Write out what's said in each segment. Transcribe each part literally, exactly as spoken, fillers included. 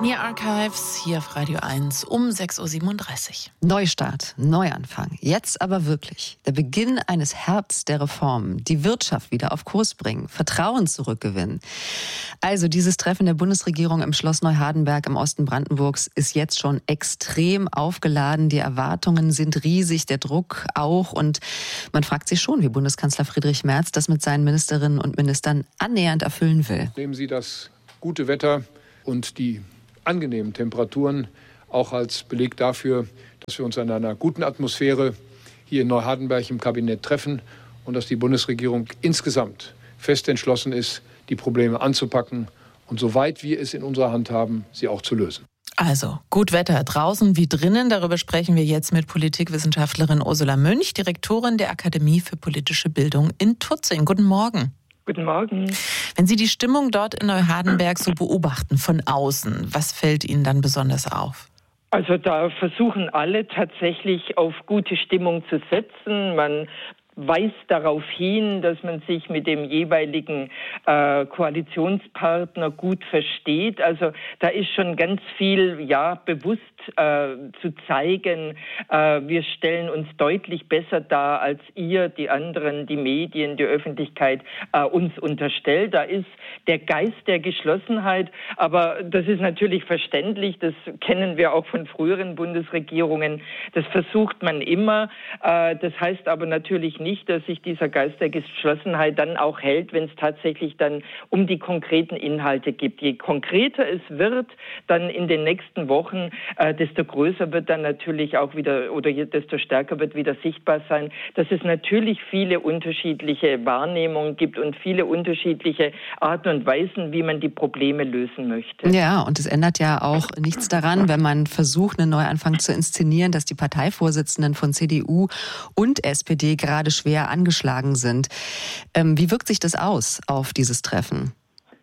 Near Archives hier auf Radio eins um sechs Uhr siebenunddreißig. Neustart, Neuanfang. Jetzt aber wirklich. Der Beginn eines Herbsts der Reformen. Die Wirtschaft wieder auf Kurs bringen. Vertrauen zurückgewinnen. Also dieses Treffen der Bundesregierung im Schloss Neuhardenberg im Osten Brandenburgs ist jetzt schon extrem aufgeladen. Die Erwartungen sind riesig, der Druck auch. Und man fragt sich schon, wie Bundeskanzler Friedrich Merz das mit seinen Ministerinnen und Ministern annähernd erfüllen will. Nehmen Sie das gute Wetter und die angenehmen Temperaturen auch als Beleg dafür, dass wir uns in einer guten Atmosphäre hier in Neuhardenberg im Kabinett treffen und dass die Bundesregierung insgesamt fest entschlossen ist, die Probleme anzupacken und soweit wir es in unserer Hand haben, sie auch zu lösen. Also, gut Wetter draußen wie drinnen. Darüber sprechen wir jetzt mit Politikwissenschaftlerin Ursula Münch, Direktorin der Akademie für politische Bildung in Tutzing. Guten Morgen. Guten Morgen. Wenn Sie die Stimmung dort in Neuhardenberg so beobachten von außen, was fällt Ihnen dann besonders auf? Also da versuchen alle tatsächlich auf gute Stimmung zu setzen. Man weist darauf hin, dass man sich mit dem jeweiligen äh, Koalitionspartner gut versteht. Also da ist schon ganz viel, ja, bewusst äh, zu zeigen, äh, wir stellen uns deutlich besser dar, als ihr, die anderen, die Medien, die Öffentlichkeit äh, uns unterstellt. Da ist der Geist der Geschlossenheit, aber das ist natürlich verständlich, das kennen wir auch von früheren Bundesregierungen, das versucht man immer. Äh, das heißt aber natürlich nicht, dass sich dieser Geist der Geschlossenheit dann auch hält, wenn es tatsächlich dann um die konkreten Inhalte geht. Je konkreter es wird, dann in den nächsten Wochen, äh, desto größer wird dann natürlich auch wieder oder desto stärker wird wieder sichtbar sein, dass es natürlich viele unterschiedliche Wahrnehmungen gibt und viele unterschiedliche Arten und Weisen, wie man die Probleme lösen möchte. Ja, und es ändert ja auch nichts daran, wenn man versucht, einen Neuanfang zu inszenieren, dass die Parteivorsitzenden von C D U und S P D gerade schwer angeschlagen sind. Ähm, wie wirkt sich das aus auf dieses Treffen?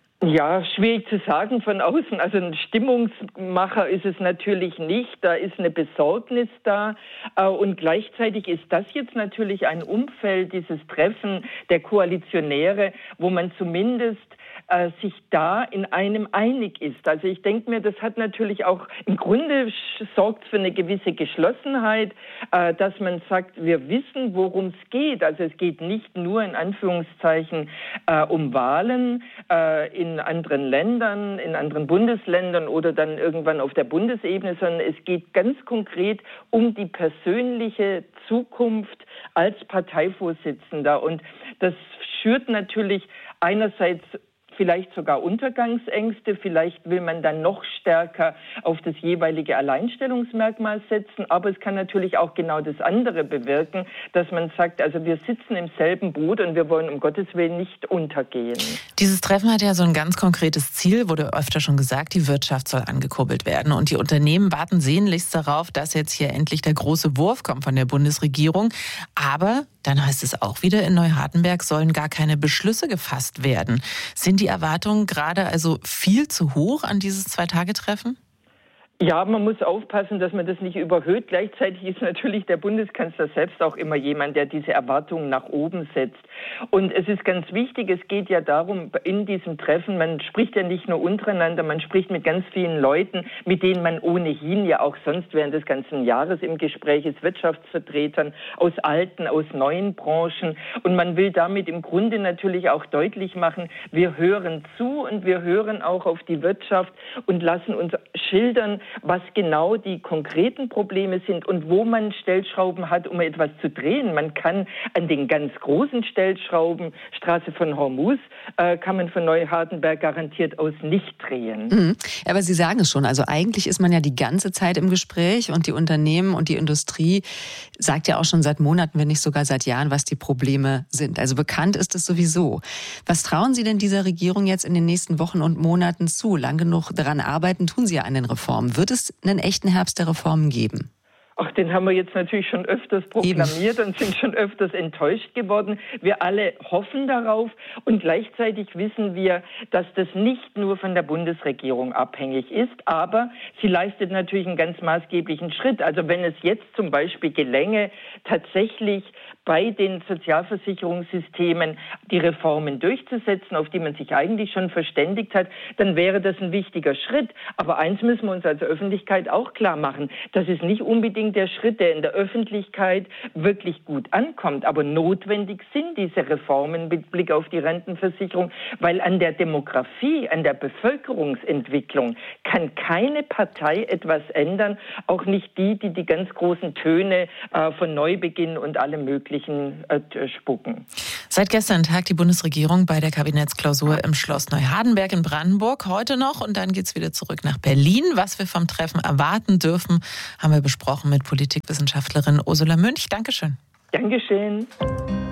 Ja, schwierig zu sagen von außen. Also ein Stimmungsmacher ist es natürlich nicht. Da ist eine Besorgnis da. Und gleichzeitig ist das jetzt natürlich ein Umfeld, dieses Treffen der Koalitionäre, wo man zumindest äh, sich da in einem einig ist. Also ich denke mir, das hat natürlich auch, im Grunde sorgt für eine gewisse Geschlossenheit, äh, dass man sagt, wir wissen, worum es geht. Also es geht nicht nur in Anführungszeichen äh, um Wahlen äh, in anderen Ländern, in anderen Bundesländern oder dann irgendwann auf der Bundesebene, sondern es geht ganz konkret um die persönliche Zukunft als Parteivorsitzender. Und das schürt natürlich einerseits vielleicht sogar Untergangsängste, vielleicht will man dann noch stärker auf das jeweilige Alleinstellungsmerkmal setzen, aber es kann natürlich auch genau das andere bewirken, dass man sagt, also wir sitzen im selben Boot und wir wollen um Gottes Willen nicht untergehen. Dieses Treffen hat ja so ein ganz konkretes Ziel, wurde öfter schon gesagt, die Wirtschaft soll angekurbelt werden und die Unternehmen warten sehnlichst darauf, dass jetzt hier endlich der große Wurf kommt von der Bundesregierung, aber dann heißt es auch wieder, in Neuhardenberg sollen gar keine Beschlüsse gefasst werden. Sind die Erwartungen gerade also viel zu hoch an dieses Zwei-Tage-Treffen? Ja, man muss aufpassen, dass man das nicht überhöht. Gleichzeitig ist natürlich der Bundeskanzler selbst auch immer jemand, der diese Erwartungen nach oben setzt. Und es ist ganz wichtig, es geht ja darum, in diesem Treffen, man spricht ja nicht nur untereinander, man spricht mit ganz vielen Leuten, mit denen man ohnehin ja auch sonst während des ganzen Jahres im Gespräch ist, Wirtschaftsvertretern aus alten, aus neuen Branchen. Und man will damit im Grunde natürlich auch deutlich machen, wir hören zu und wir hören auch auf die Wirtschaft und lassen uns schildern, was genau die konkreten Probleme sind und wo man Stellschrauben hat, um etwas zu drehen. Man kann an den ganz großen Stellschrauben, Straße von Hormuz, äh, kann man von Neuhardenberg garantiert aus nicht drehen. Mhm. Aber Sie sagen es schon, also eigentlich ist man ja die ganze Zeit im Gespräch und die Unternehmen und die Industrie sagt ja auch schon seit Monaten, wenn nicht sogar seit Jahren, was die Probleme sind. Also bekannt ist es sowieso. Was trauen Sie denn dieser Regierung jetzt in den nächsten Wochen und Monaten zu? Lang genug daran arbeiten, tun Sie ja an den Reformen. Wird es einen echten Herbst der Reformen geben? Ach, den haben wir jetzt natürlich schon öfters proklamiert Eben. und sind schon öfters enttäuscht geworden. Wir alle hoffen darauf und gleichzeitig wissen wir, dass das nicht nur von der Bundesregierung abhängig ist, aber sie leistet natürlich einen ganz maßgeblichen Schritt. Also wenn es jetzt zum Beispiel gelänge, tatsächlich bei den Sozialversicherungssystemen die Reformen durchzusetzen, auf die man sich eigentlich schon verständigt hat, dann wäre das ein wichtiger Schritt. Aber eins müssen wir uns als Öffentlichkeit auch klar machen. Das ist nicht unbedingt der Schritt, der in der Öffentlichkeit wirklich gut ankommt. Aber notwendig sind diese Reformen mit Blick auf die Rentenversicherung, weil an der Demografie, an der Bevölkerungsentwicklung kann keine Partei etwas ändern, auch nicht die, die die ganz großen Töne äh, von Neubeginn und allem Möglichen äh, spucken. Seit gestern tagt die Bundesregierung bei der Kabinettsklausur im Schloss Neuhardenberg in Brandenburg. Heute noch und dann geht's wieder zurück nach Berlin. Was wir vom Treffen erwarten dürfen, haben wir besprochen mit Politikwissenschaftlerin Ursula Münch. Dankeschön. Dankeschön.